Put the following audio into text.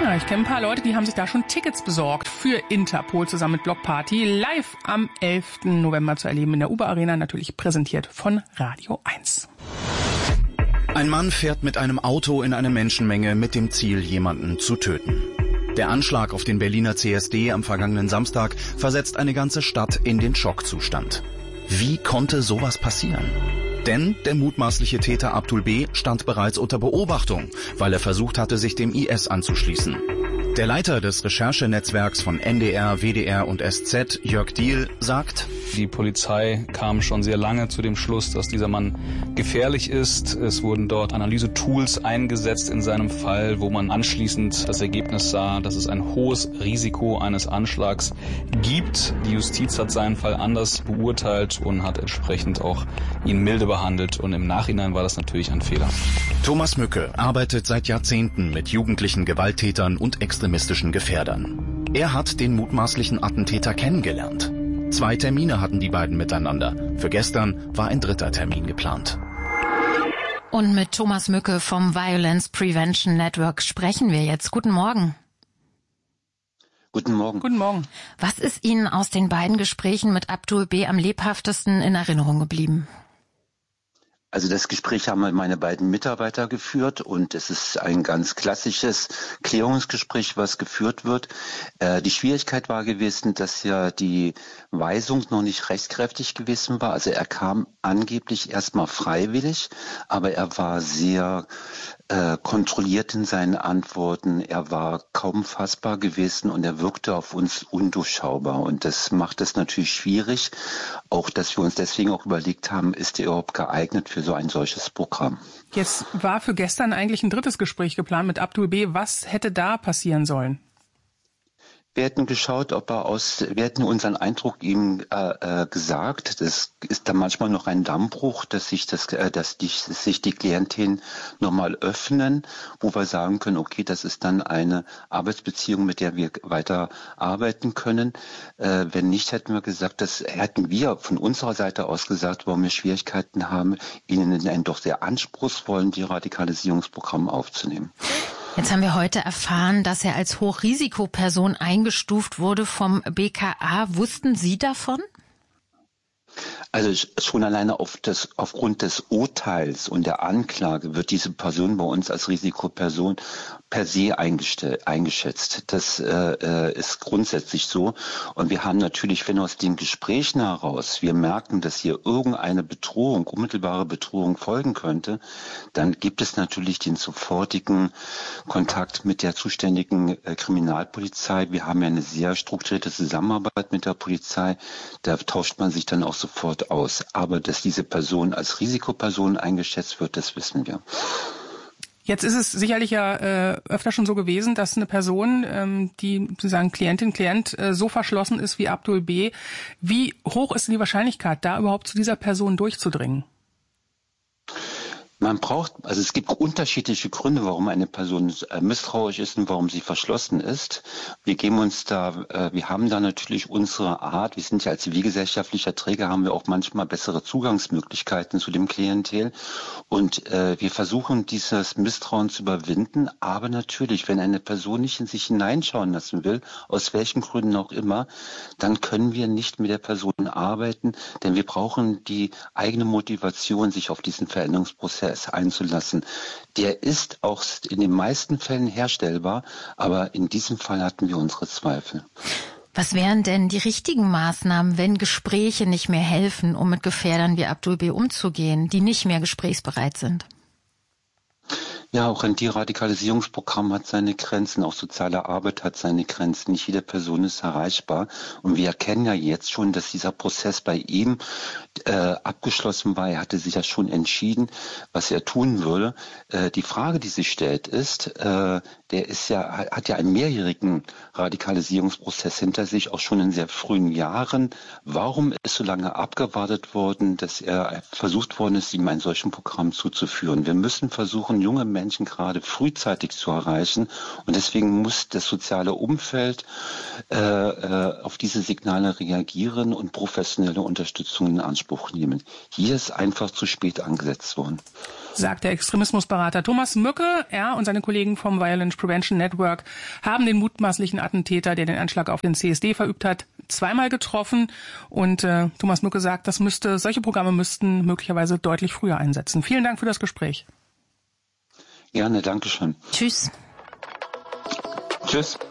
Ja, ich kenne ein paar Leute, die haben sich da schon Tickets besorgt für Interpol zusammen mit Block Party. Live am 11. November zu erleben in der Uber Arena, natürlich präsentiert von Radio 1. Ein Mann fährt mit einem Auto in eine Menschenmenge mit dem Ziel, jemanden zu töten. Der Anschlag auf den Berliner CSD am vergangenen Samstag versetzt eine ganze Stadt in den Schockzustand. Wie konnte sowas passieren? Denn der mutmaßliche Täter Abdul B. stand bereits unter Beobachtung, weil er versucht hatte, sich dem IS anzuschließen. Der Leiter des Recherchenetzwerks von NDR, WDR und SZ, Jörg Diehl, sagt: Die Polizei kam schon sehr lange zu dem Schluss, dass dieser Mann gefährlich ist. Es wurden dort Analysetools eingesetzt in seinem Fall, wo man anschließend das Ergebnis sah, dass es ein hohes Risiko eines Anschlags gibt. Die Justiz hat seinen Fall anders beurteilt und hat entsprechend auch ihn milde behandelt. Und im Nachhinein war das natürlich ein Fehler. Thomas Mücke arbeitet seit Jahrzehnten mit jugendlichen Gewalttätern und extremistischen Gefährdern. Er hat den mutmaßlichen Attentäter kennengelernt. 2 Termine hatten die beiden miteinander. Für gestern war ein 3. Termin geplant. Und mit Thomas Mücke vom Violence Prevention Network sprechen wir jetzt. Guten Morgen. Guten Morgen. Guten Morgen. Was ist Ihnen aus den beiden Gesprächen mit Abdul B. am lebhaftesten in Erinnerung geblieben? Also das Gespräch haben meine beiden Mitarbeiter geführt und es ist ein ganz klassisches Klärungsgespräch, was geführt wird. Die Schwierigkeit war gewesen, dass ja die Weisung noch nicht rechtskräftig gewesen war. Also er kam angeblich erstmal freiwillig, aber er war sehr kontrolliert in seinen Antworten. Er war kaum fassbar gewesen und er wirkte auf uns undurchschaubar. Und das macht es natürlich schwierig, auch dass wir uns deswegen auch überlegt haben, ist er überhaupt geeignet für so ein solches Programm. Jetzt war für gestern eigentlich ein 3. Gespräch geplant mit Abdul B. Was hätte da passieren sollen? Wir hätten geschaut, wir hätten unseren Eindruck ihm gesagt. Das ist dann manchmal noch ein Dammbruch, dass sich die Klientel nochmal öffnen, wo wir sagen können, okay, das ist dann eine Arbeitsbeziehung, mit der wir weiter arbeiten können. Wenn nicht, hätten wir gesagt, das hätten wir von unserer Seite aus gesagt, warum wir Schwierigkeiten haben, ihnen in ein doch sehr anspruchsvollen Deradikalisierungsprogramm aufzunehmen. Jetzt haben wir heute erfahren, dass er als Hochrisikoperson eingestuft wurde vom BKA. Wussten Sie davon? Also schon alleine aufgrund des Urteils und der Anklage wird diese Person bei uns als Risikoperson per se eingeschätzt. Das ist grundsätzlich so. Und wir haben natürlich, wenn aus den Gesprächen heraus wir merken, dass hier irgendeine Bedrohung, unmittelbare Bedrohung folgen könnte, dann gibt es natürlich den sofortigen Kontakt mit der zuständigen Kriminalpolizei. Wir haben ja eine sehr strukturierte Zusammenarbeit mit der Polizei. Da tauscht man sich dann auch sofort aus. Aber dass diese Person als Risikoperson eingeschätzt wird, das wissen wir. Jetzt ist es sicherlich ja öfter schon so gewesen, dass eine Person, die sozusagen Klientin, Klient, so verschlossen ist wie Abdul B. Wie hoch ist die Wahrscheinlichkeit, da überhaupt zu dieser Person durchzudringen? Es gibt unterschiedliche Gründe, warum eine Person misstrauisch ist und warum sie verschlossen ist. Wir haben da natürlich unsere Art, wir sind ja als zivilgesellschaftlicher Träger, haben wir auch manchmal bessere Zugangsmöglichkeiten zu dem Klientel und wir versuchen dieses Misstrauen zu überwinden, aber natürlich, wenn eine Person nicht in sich hineinschauen lassen will, aus welchen Gründen auch immer, dann können wir nicht mit der Person arbeiten, denn wir brauchen die eigene Motivation, sich auf diesen Veränderungsprozess einzulassen. Der ist auch in den meisten Fällen herstellbar, aber in diesem Fall hatten wir unsere Zweifel. Was wären denn die richtigen Maßnahmen, wenn Gespräche nicht mehr helfen, um mit Gefährdern wie Abdul B. umzugehen, die nicht mehr gesprächsbereit sind? Ja, auch ein Deradikalisierungsprogramm hat seine Grenzen, auch soziale Arbeit hat seine Grenzen. Nicht jede Person ist erreichbar. Und wir erkennen ja jetzt schon, dass dieser Prozess bei ihm abgeschlossen war. Er hatte sich ja schon entschieden, was er tun würde. Die Frage, die sich stellt, ist, hat ja einen mehrjährigen Radikalisierungsprozess hinter sich, auch schon in sehr frühen Jahren. Warum ist so lange abgewartet worden, dass er versucht worden ist, ihm ein solches Programm zuzuführen? Wir müssen versuchen, junge Menschen gerade frühzeitig zu erreichen. Und deswegen muss das soziale Umfeld auf diese Signale reagieren und professionelle Unterstützung in Anspruch nehmen. Hier ist einfach zu spät angesetzt worden. Sagt der Extremismusberater Thomas Mücke. Er und seine Kollegen vom Violence Prevention Network haben den mutmaßlichen Attentäter, der den Anschlag auf den CSD verübt hat, zweimal getroffen. Und Thomas Mücke sagt, solche Programme müssten möglicherweise deutlich früher einsetzen. Vielen Dank für das Gespräch. Gerne, danke schön. Tschüss. Tschüss.